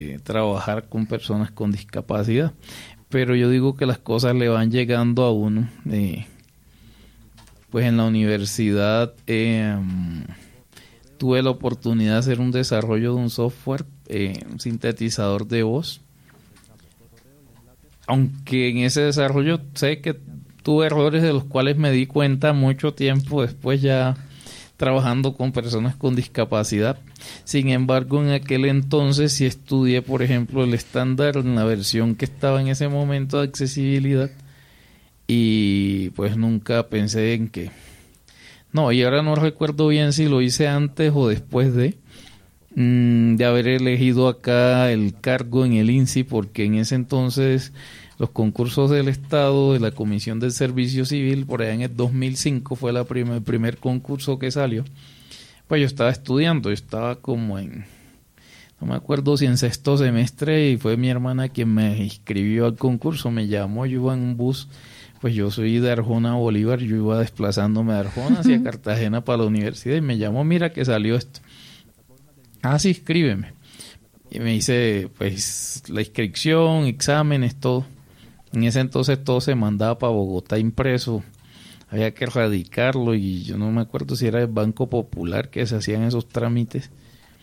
trabajar con personas con discapacidad. Pero yo digo que las cosas le van llegando a uno. Pues en la universidad tuve la oportunidad de hacer un desarrollo de un software, un sintetizador de voz. Aunque en ese desarrollo sé que tuve errores de los cuales me di cuenta mucho tiempo después, ya trabajando con personas con discapacidad. Sin embargo, en aquel entonces sí estudié, por ejemplo, el estándar en la versión que estaba en ese momento de accesibilidad, y pues nunca pensé en que... No, y ahora no recuerdo bien si lo hice antes o después de haber elegido acá el cargo en el INSI, porque en ese entonces los concursos del Estado, de la Comisión del Servicio Civil, por allá en el 2005 fue el primer concurso que salió. Pues yo estaba estudiando, yo estaba como en, no me acuerdo si en sexto semestre, y fue mi hermana quien me inscribió al concurso, me llamó, yo iba en un bus, pues yo soy de Arjona a Bolívar, yo iba desplazándome de Arjona hacia Cartagena para la universidad, y me llamó, mira que salió esto. Ah, sí, escríbeme. Y me hice pues la inscripción, exámenes, todo. En ese entonces todo se mandaba para Bogotá impreso, había que radicarlo, y yo no me acuerdo si era el Banco Popular que se hacían esos trámites.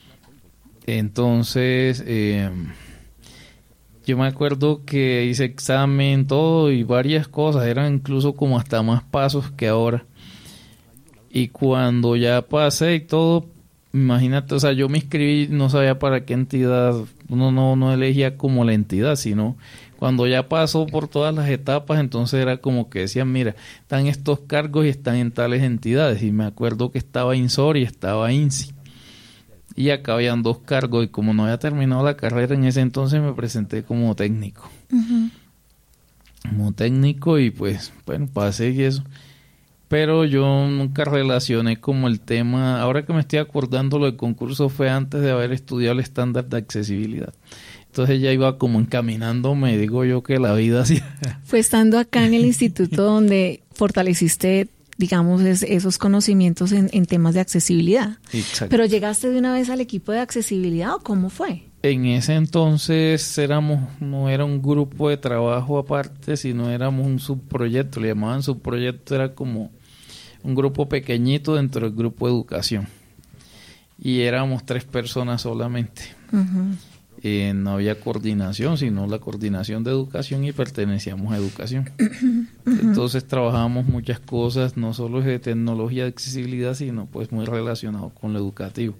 Entonces yo me acuerdo que hice examen, todo, y varias cosas, eran incluso como hasta más pasos que ahora. Y cuando ya pasé y todo, imagínate, o sea, yo me inscribí, no sabía para qué entidad, uno no elegía como la entidad, sino cuando ya pasó por todas las etapas, entonces era como que decían, mira, están estos cargos y están en tales entidades. Y me acuerdo que estaba INSOR y estaba INSI. Y acá habían dos cargos, y como no había terminado la carrera en ese entonces, me presenté como técnico. Uh-huh. Como técnico, y pues, bueno, pasé y eso. Pero yo nunca relacioné como el tema, ahora que me estoy acordando, lo del concurso fue antes de haber estudiado el estándar de accesibilidad. Entonces ya iba como encaminándome, digo yo, que la vida así. Fue estando acá en el instituto donde fortaleciste, digamos, esos conocimientos en temas de accesibilidad. Exacto. ¿Pero llegaste de una vez al equipo de accesibilidad o cómo fue? En ese entonces no era un grupo de trabajo aparte, sino éramos un subproyecto, le llamaban subproyecto, era como un grupo pequeñito dentro del grupo de educación. Y éramos 3 personas solamente. Uh-huh. No había coordinación, sino la coordinación de educación, y pertenecíamos a educación. Uh-huh. Entonces trabajábamos muchas cosas, no solo de tecnología de accesibilidad, sino pues muy relacionado con lo educativo.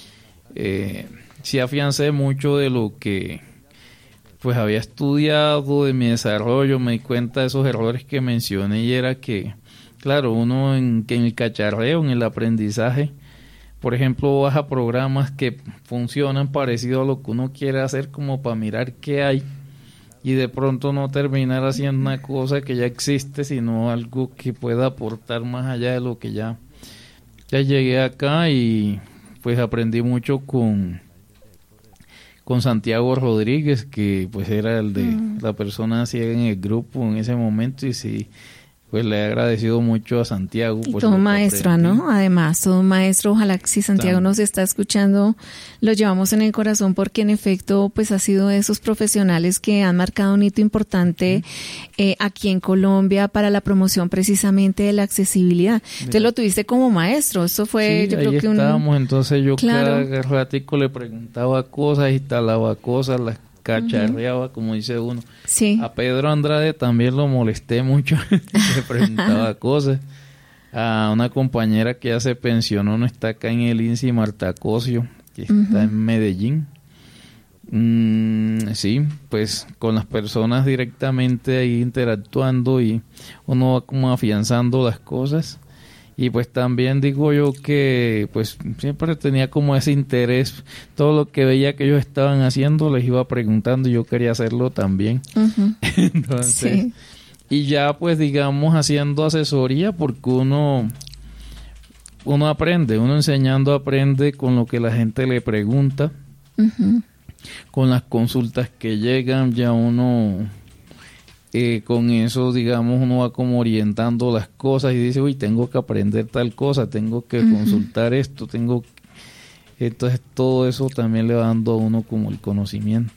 Sí afiancé mucho de lo que pues había estudiado, de mi desarrollo, me di cuenta de esos errores que mencioné, y era que, claro, uno en el cacharreo, en el aprendizaje, por ejemplo, baja programas que funcionan parecido a lo que uno quiere hacer, como para mirar qué hay, y de pronto no terminar haciendo una cosa que ya existe, sino algo que pueda aportar más allá de lo que ya llegué acá. Y pues aprendí mucho con Santiago Rodríguez, que pues era el de la persona ciega en el grupo en ese momento, y sí, pues le he agradecido mucho a Santiago. Y todo un maestro, ¿no? Además, todo un maestro. Ojalá que si Santiago nos está escuchando, lo llevamos en el corazón, porque en efecto, pues ha sido de esos profesionales que han marcado un hito importante aquí en Colombia para la promoción precisamente de la accesibilidad. Entonces lo tuviste como maestro. Eso fue, sí, yo creo que estábamos, entonces yo claro, cada ratico le preguntaba cosas, instalaba cosas, las cacharreaba, uh-huh, como dice uno. Sí. A Pedro Andrade también lo molesté mucho, le preguntaba cosas. A una compañera que ya se pensionó, no está acá en el INSI, Marta Cosio, que está, uh-huh, en Medellín. Sí, pues con las personas directamente ahí interactuando, y uno va como afianzando las cosas. Y pues también digo yo que pues siempre tenía como ese interés, todo lo que veía que ellos estaban haciendo les iba preguntando, y yo quería hacerlo también. Uh-huh. Entonces, sí. Y ya pues digamos haciendo asesoría, porque uno aprende, uno enseñando aprende con lo que la gente le pregunta. Uh-huh. Con las consultas que llegan, ya uno con eso, digamos, uno va como orientando las cosas y dice, uy, tengo que aprender tal cosa, tengo que, uh-huh, consultar esto, Entonces todo eso también le va dando a uno como el conocimiento.